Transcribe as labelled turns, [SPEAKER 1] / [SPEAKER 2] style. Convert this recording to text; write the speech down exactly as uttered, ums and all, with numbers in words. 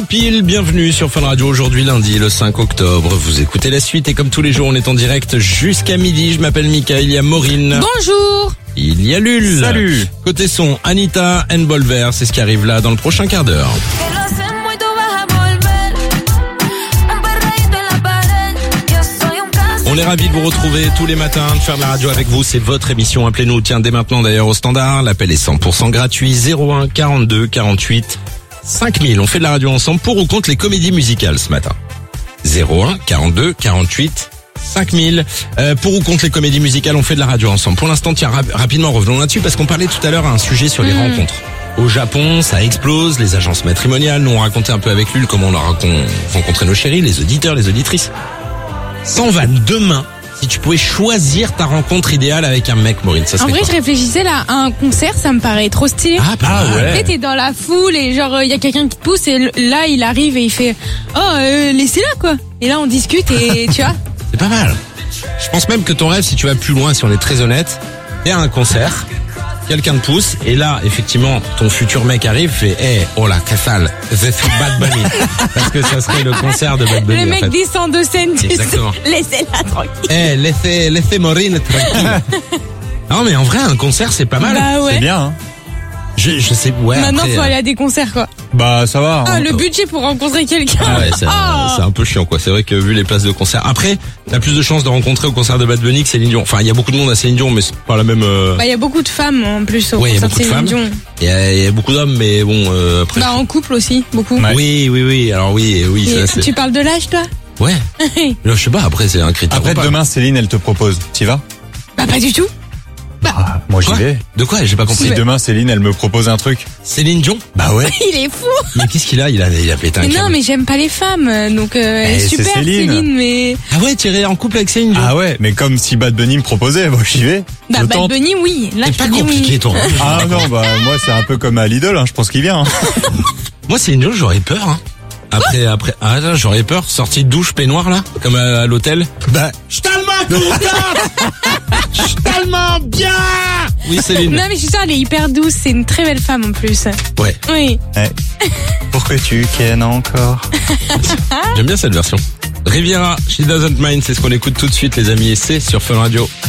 [SPEAKER 1] Pile, bienvenue sur Fun Radio. Aujourd'hui lundi, le cinq octobre, vous écoutez la suite et comme tous les jours, on est en direct jusqu'à midi. Je m'appelle Mika, il y a Maureen.
[SPEAKER 2] Bonjour.
[SPEAKER 1] Il y a Lul.
[SPEAKER 3] Salut.
[SPEAKER 1] Côté son, Anita and Bolver, c'est ce qui arrive là dans le prochain quart d'heure. On est ravis de vous retrouver tous les matins, de faire de la radio avec vous. C'est votre émission. Appelez-nous, tiens, dès maintenant d'ailleurs au standard. L'appel est cent pour cent gratuit. zéro un quarante-deux quarante-huit cinq mille. On fait de la radio ensemble pour ou contre les comédies musicales ce matin. zéro un quarante-deux quarante-huit cinq mille. Euh, pour ou contre les comédies musicales, on fait de la radio ensemble. Pour l'instant, tiens, rap- rapidement revenons là-dessus parce qu'on parlait tout à l'heure à un sujet sur les mmh. rencontres. Au Japon, ça explose, les agences matrimoniales. Nous, on racontait un peu avec Lul comment on a racon- rencontré nos chéris, les auditeurs, les auditrices. Sans vanne, demain, si tu pouvais choisir ta rencontre idéale avec un mec, Maureen, ça serait
[SPEAKER 2] En vrai,
[SPEAKER 1] quoi?
[SPEAKER 2] je réfléchissais là à un concert, ça me paraît trop stylé.
[SPEAKER 1] Ah, bah
[SPEAKER 3] Ah, ouais.
[SPEAKER 2] En fait, t'es dans la foule et genre, il y a quelqu'un qui te pousse et là, il arrive et il fait « Oh, euh, laissez-la quoi !» Et là, on discute et tu vois.
[SPEAKER 1] c'est pas mal. Je pense même que ton rêve, si tu vas plus loin, si on est très honnête, t'es à un concert, quelqu'un te pousse, et là, effectivement, ton futur mec arrive, fait, hey, oh la casale, c'est Bad Bunny. Parce que ça serait le concert de Bad Bunny,
[SPEAKER 2] Le
[SPEAKER 1] en
[SPEAKER 2] mec
[SPEAKER 1] fait.
[SPEAKER 2] descend de scène, tu sais.
[SPEAKER 1] Exactement.
[SPEAKER 2] Laissez-la tranquille.
[SPEAKER 1] Eh, laissez, laissez Maureen tranquille. Non, mais en vrai, un concert, c'est pas mal.
[SPEAKER 2] Bah ouais.
[SPEAKER 3] C'est bien, hein.
[SPEAKER 1] Je, je sais, ouais.
[SPEAKER 2] Maintenant,
[SPEAKER 1] après,
[SPEAKER 2] faut
[SPEAKER 1] euh,
[SPEAKER 2] aller à des concerts quoi.
[SPEAKER 3] Bah, ça va.
[SPEAKER 2] Ah,
[SPEAKER 3] hein.
[SPEAKER 2] le budget pour rencontrer quelqu'un.
[SPEAKER 1] Ah ouais, c'est,
[SPEAKER 2] Ah.
[SPEAKER 1] c'est un peu chiant, quoi. C'est vrai que vu les places de concert. Après, t'as plus de chances de rencontrer au concert de Bad Bunny que Céline Dion. Enfin, il y a beaucoup de monde à Céline Dion, mais c'est pas la même, euh...
[SPEAKER 2] Bah, il y a beaucoup de femmes en plus au
[SPEAKER 1] Ouais, il y a
[SPEAKER 2] concert
[SPEAKER 1] beaucoup de
[SPEAKER 2] Céline
[SPEAKER 1] femmes.
[SPEAKER 2] Dion.
[SPEAKER 1] Il y a, il y a beaucoup d'hommes, mais bon, euh, après.
[SPEAKER 2] Bah, en couple aussi, beaucoup.
[SPEAKER 3] Ouais.
[SPEAKER 1] Oui, oui, oui. Alors oui, oui,
[SPEAKER 2] Et
[SPEAKER 1] ça, c'est...
[SPEAKER 2] tu parles de l'âge toi?
[SPEAKER 1] Ouais. Là, je sais pas, après, c'est un critère.
[SPEAKER 3] Après,
[SPEAKER 1] ou pas.
[SPEAKER 3] demain, Céline, elle te propose. T'y vas?
[SPEAKER 2] Bah, pas du tout.
[SPEAKER 3] Ah, moi, j'y
[SPEAKER 1] Quoi
[SPEAKER 3] vais.
[SPEAKER 1] De quoi? J'ai pas compris.
[SPEAKER 3] Si demain, Céline, elle me propose un truc.
[SPEAKER 1] Céline Dion?
[SPEAKER 3] Bah ouais.
[SPEAKER 2] Il est fou.
[SPEAKER 1] Mais qu'est-ce qu'il a? Il a, il a pété un
[SPEAKER 2] Mais non,
[SPEAKER 1] câble.
[SPEAKER 2] mais j'aime pas les femmes, donc euh, elle est
[SPEAKER 3] Eh, c'est
[SPEAKER 2] super
[SPEAKER 3] Céline.
[SPEAKER 2] Céline, mais
[SPEAKER 1] Ah ouais, tu irais en couple avec Céline Dion?
[SPEAKER 3] Ah ouais, mais comme si Bad Bunny me proposait, moi, j'y vais.
[SPEAKER 2] bah
[SPEAKER 3] Je
[SPEAKER 2] Bad
[SPEAKER 3] tente.
[SPEAKER 2] Bunny oui. Là,
[SPEAKER 1] C'est
[SPEAKER 2] je
[SPEAKER 1] pas
[SPEAKER 2] te dis
[SPEAKER 1] compliqué,
[SPEAKER 2] oui.
[SPEAKER 1] toi.
[SPEAKER 3] Ah non, bah, moi, c'est un peu comme à l'idole, hein. Je pense qu'il vient, hein.
[SPEAKER 1] Moi, Céline Dion, j'aurais peur, hein. Après, après, ah là, j'aurais peur. Sortie de douche, peignoir, là, comme à, à l'hôtel.
[SPEAKER 3] Bah,
[SPEAKER 1] Je suis tellement content! Je suis tellement bien! Oui, Céline.
[SPEAKER 2] Non mais je suis sûre, elle est hyper douce, c'est une très belle femme en plus.
[SPEAKER 1] Ouais.
[SPEAKER 2] Oui.
[SPEAKER 3] pour que tu kennes encore.
[SPEAKER 1] J'aime bien cette version. Riviera, She Doesn't Mind, c'est ce qu'on écoute tout de suite, les amis, et c'est sur Fun Radio.